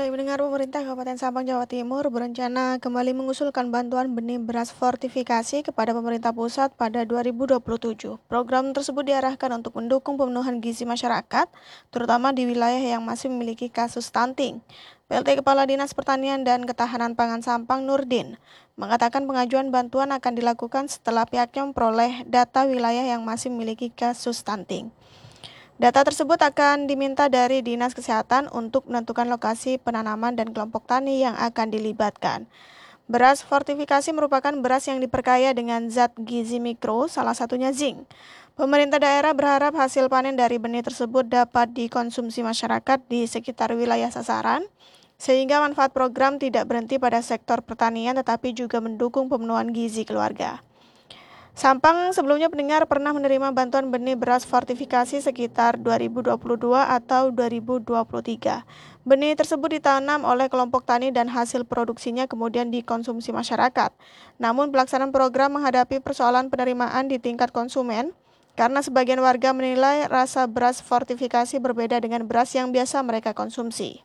Mendengar pemerintah Kabupaten Sampang, Jawa Timur berencana kembali mengusulkan bantuan benih beras fortifikasi kepada pemerintah pusat pada 2027. Program tersebut diarahkan untuk mendukung pemenuhan gizi masyarakat, terutama di wilayah yang masih memiliki kasus stunting. PLT Kepala Dinas Pertanian dan Ketahanan Pangan Sampang, Nurdin, mengatakan pengajuan bantuan akan dilakukan setelah pihaknya memperoleh data wilayah yang masih memiliki kasus stunting. Data tersebut akan diminta dari Dinas Kesehatan untuk menentukan lokasi penanaman dan kelompok tani yang akan dilibatkan. Beras fortifikasi merupakan beras yang diperkaya dengan zat gizi mikro, salah satunya zinc. Pemerintah daerah berharap hasil panen dari benih tersebut dapat dikonsumsi masyarakat di sekitar wilayah sasaran, sehingga manfaat program tidak berhenti pada sektor pertanian tetapi juga mendukung pemenuhan gizi keluarga. Sampang sebelumnya pendengar pernah menerima bantuan benih beras fortifikasi sekitar 2022 atau 2023. Benih tersebut ditanam oleh kelompok tani dan hasil produksinya kemudian dikonsumsi masyarakat. Namun pelaksanaan program menghadapi persoalan penerimaan di tingkat konsumen karena sebagian warga menilai rasa beras fortifikasi berbeda dengan beras yang biasa mereka konsumsi.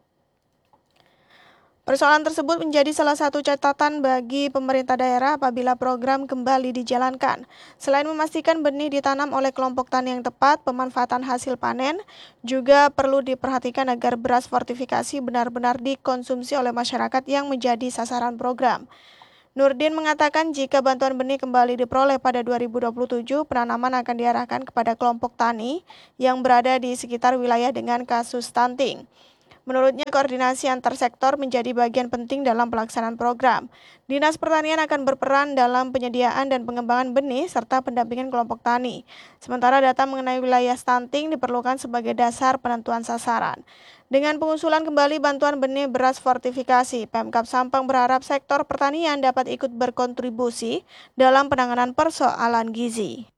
Persoalan tersebut menjadi salah satu catatan bagi pemerintah daerah apabila program kembali dijalankan. Selain memastikan benih ditanam oleh kelompok tani yang tepat, pemanfaatan hasil panen juga perlu diperhatikan agar beras fortifikasi benar-benar dikonsumsi oleh masyarakat yang menjadi sasaran program. Nurdin mengatakan jika bantuan benih kembali diperoleh pada 2027, penanaman akan diarahkan kepada kelompok tani yang berada di sekitar wilayah dengan kasus stunting. Menurutnya, koordinasi antar sektor menjadi bagian penting dalam pelaksanaan program. Dinas Pertanian akan berperan dalam penyediaan dan pengembangan benih serta pendampingan kelompok tani. Sementara data mengenai wilayah stunting diperlukan sebagai dasar penentuan sasaran. Dengan pengusulan kembali bantuan benih beras fortifikasi, Pemkab Sampang berharap sektor pertanian dapat ikut berkontribusi dalam penanganan persoalan gizi.